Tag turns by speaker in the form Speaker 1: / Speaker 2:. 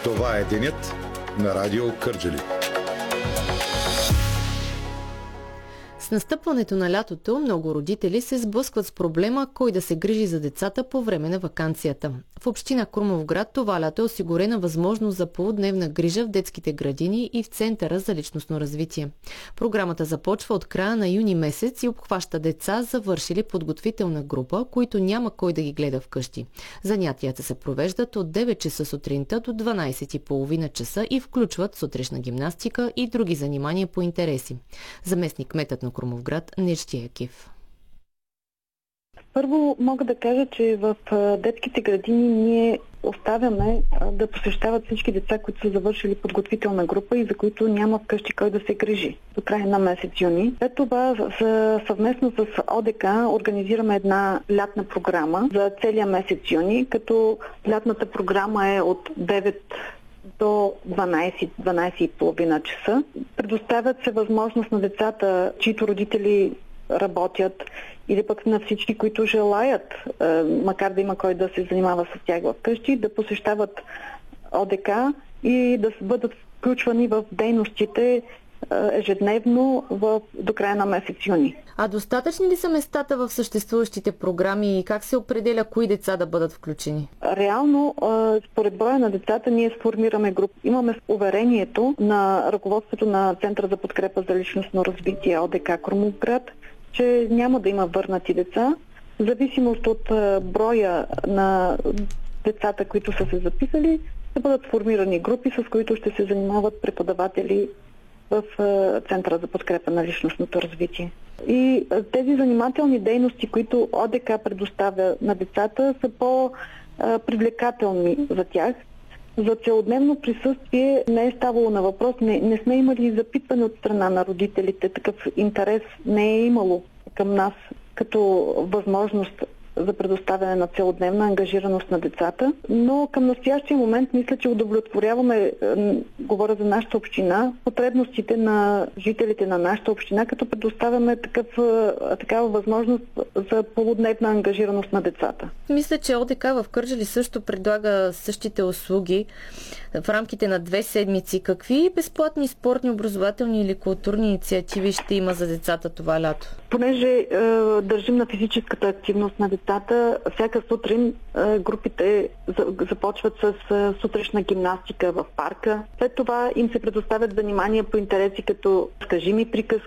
Speaker 1: Това е денят на Радио Кърджали.
Speaker 2: С настъпването на лятото много родители се сблъскват с проблема кой да се грижи за децата по време на ваканцията. В община Крумовград това лято е осигурена възможност за полудневна грижа в детските градини и в Центъра за личностно развитие. Програмата започва от края на юни месец и обхваща деца, завършили подготвителна група, които няма кой да ги гледа вкъщи. Занятията се провеждат от 9 часа сутринта до 12:30 часа и включват сутрешна гимнастика и други занимания по интереси. Заместник-кметът на Крумовград Нечтия Якив.
Speaker 3: Първо мога да кажа, че в детските градини ние оставяме да посещават всички деца, които са завършили подготвителна група и за които няма вкъщи кой да се грижи до края на месец юни. След това съвместно с ОДК организираме една лятна програма за целия месец юни, като лятната програма е от 9 до 12:30 часа. Предоставят се възможност на децата, чието родители работят, или пък на всички, които желаят, макар да има кой да се занимава с тях вкъщи, да посещават ОДК и да бъдат включвани в дейностите ежедневно до края на месец юни.
Speaker 2: А достатъчни ли са местата в съществуващите програми и как се определя кои деца да бъдат включени?
Speaker 3: Реално, според броя на децата, ние сформираме групи. Имаме уверението на ръководството на Центъра за подкрепа за личностно развитие ОДК Крумовград, че няма да има върнати деца. В зависимост от броя на децата, които са се записали, ще бъдат формирани групи, с които ще се занимават преподаватели в Центъра за подкрепа на личностното развитие. И тези занимателни дейности, които ОДК предоставя на децата, са по-привлекателни за тях. За целодневно присъствие не е ставало на въпрос, не сме имали запитване от страна на родителите, такъв интерес не е имало към нас като възможност за предоставяне на целодневна ангажираност на децата, но към настоящия момент мисля, че удовлетворяваме, говоря за нашата община, потребностите на жителите на нашата община, като предоставяме такава възможност за полудневна ангажираност на децата.
Speaker 2: Мисля, че ОДК в Кърджали също предлага същите услуги в рамките на 2 седмици. Какви безплатни спортни, образователни или културни инициативи ще има за децата това лято?
Speaker 3: Понеже държим на физическата активност на децата, всяка сутрин групите започват с сутрешна гимнастика в парка. След това им се предоставят занимания по интереси като "Скажи ми приказки",